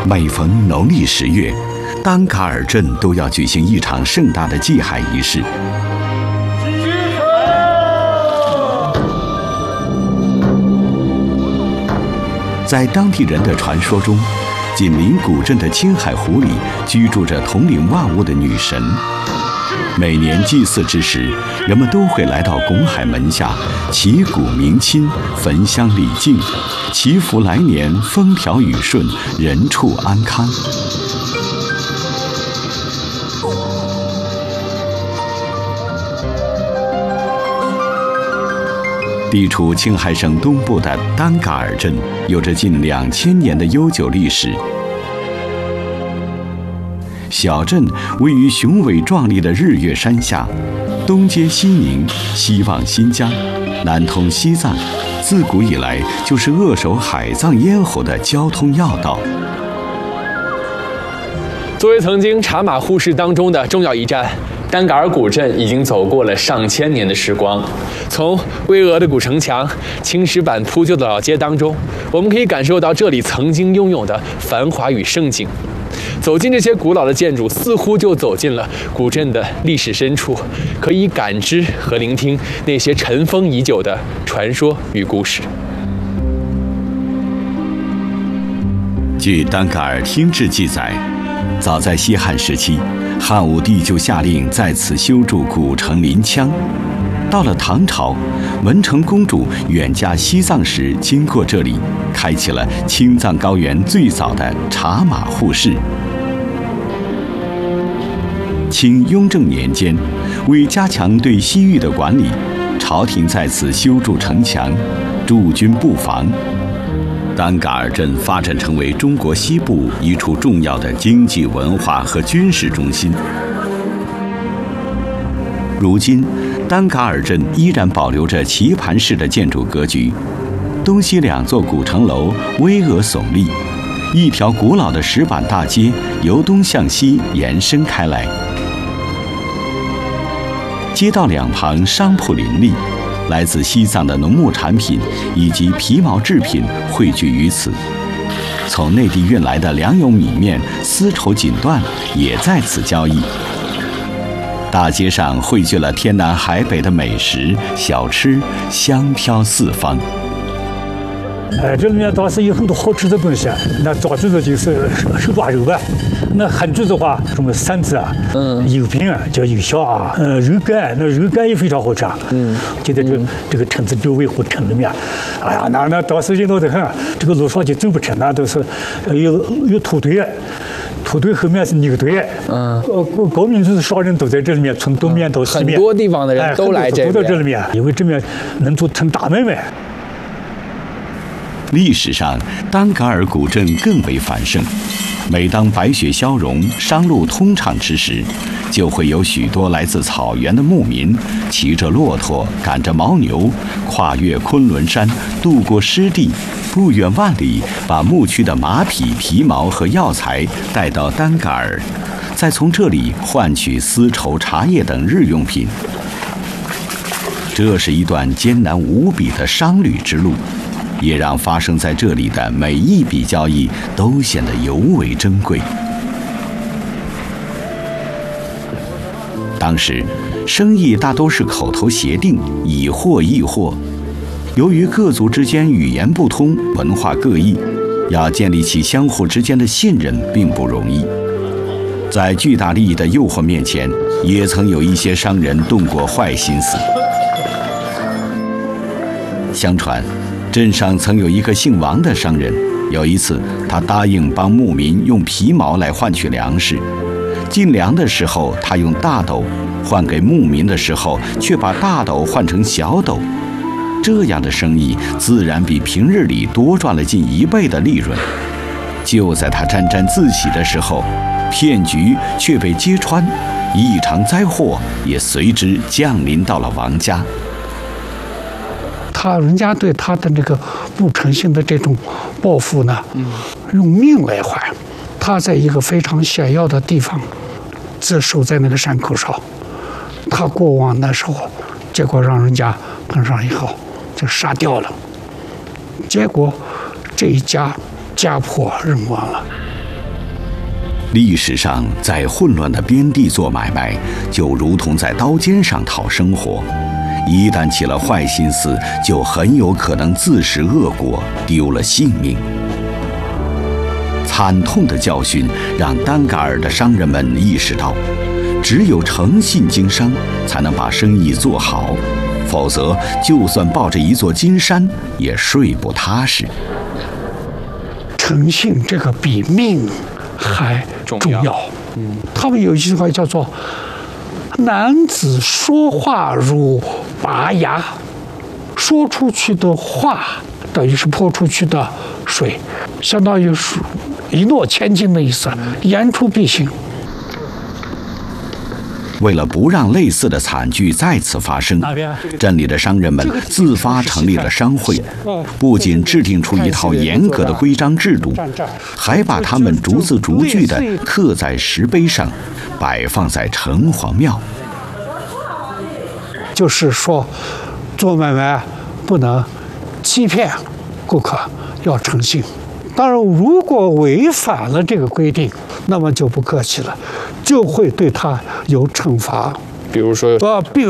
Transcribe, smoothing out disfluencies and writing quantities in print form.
每逢农历10月，丹嘎尔镇都要举行一场盛大的祭海仪式。在当地人的传说中，紧邻古镇的青海湖里居住着统领万物的女神。每年祭祀之时，人们都会来到拱海门下，祈鼓鸣亲，焚香礼敬，祈福来年风调雨顺，人畜安康。地处青海省东部的丹嘎尔镇，有着近2000年的悠久历史。小镇位于雄伟壮丽的日月山下，东接西宁，西望新疆，南通西藏，自古以来就是扼守海藏咽喉的交通要道。 作为曾经茶马互市当中的重要一站，丹嘎尔古镇已经走过了上千年的时光。从巍峨的古城墙、青石板铺就的老街当中，我们可以感受到这里曾经拥有的繁华与盛景。走进这些古老的建筑，似乎就走进了古镇的历史深处，可以感知和聆听那些尘封已久的传说与故事。 据丹嘎尔厅志记载，早在西汉时期，汉武帝就下令在此修筑古城临羌。到了唐朝，文成公主远嫁西藏时经过这里，开启了青藏高原最早的茶马互市。清雍正年间，为加强对西域的管理，朝廷在此修筑城墙，驻军布防。丹嘎尔镇发展成为中国西部一处重要的经济、文化和军事中心。如今，丹嘎尔镇依然保留着棋盘式的建筑格局，东西2座古城楼巍峨耸立，一条古老的石板大街由东向西延伸开来。街道两旁商铺林立，来自西藏的农牧产品以及皮毛制品汇聚于此。从内地运来的粮油米面、丝绸锦缎也在此交易。大街上汇聚了天南海北的美食小吃，香飘四方。 这里面倒是有很多好吃的东西啊。那早句子就是手抓肉吧，那汉句子的话，什么馓子啊，油饼啊，叫油小啊，肉干，那肉干也非常好吃啊。就在这个城子周围或城里面，哎呀，那倒是热闹得很，这个路上就走不成，那都是有土堆。土堆后面是牛堆，高民族少人都在这里面，从东面到西面， 很多地方的人都来这边， 都到这里面，因为这边能做成大买卖。 历史上，丹嘎尔古镇更为繁盛。每当白雪消融、商路通畅之时，就会有许多来自草原的牧民，骑着骆驼，赶着牦牛，跨越昆仑山，渡过湿地，不远万里，把牧区的马匹、皮毛和药材带到丹嘎尔，再从这里换取丝绸、茶叶等日用品。这是一段艰难无比的商旅之路，也让发生在这里的每一笔交易都显得尤为珍贵。当时，生意大都是口头协定，以货易货。由于各族之间语言不通，文化各异，要建立起相互之间的信任并不容易。在巨大利益的诱惑面前，也曾有一些商人动过坏心思。相传，镇上曾有一个姓王的商人，有一次他答应帮牧民用皮毛来换取粮食，进粮的时候他用大斗，换给牧民的时候却把大斗换成小斗，这样的生意自然比平日里多赚了近1倍的利润。就在他沾沾自喜的时候，骗局却被揭穿，一场灾祸也随之降临到了王家。 人家对他的这个不诚信的这种报复呢，用命来还。他在一个非常险要的地方，自守在那个山口上。他过往的时候，结果让人家碰上以后就杀掉了。结果这一家家破人亡了。 历史上，在混乱的边地做买卖，就如同在刀尖上讨生活。一旦起了坏心思，就很有可能自食恶果，丢了性命。惨痛的教训让丹嘎尔的商人们意识到，只有诚信经商，才能把生意做好，否则就算抱着一座金山，也睡不踏实。 诚信这个比命还重要。他们有一句话叫做“男子说话如拔牙”，说出去的话等于是泼出去的水，相当于是一诺千金的意思，言出必行。 为了不让类似的惨剧再次发生，镇里的商人们自发成立了商会，不仅制定出一套严格的规章制度，还把它们逐字逐句地刻在石碑上，摆放在城隍庙。 就是说，做买卖不能欺骗顾客，要诚信。当然，如果违反了这个规定，那么就不客气了，就会对他有惩罚。 比如说，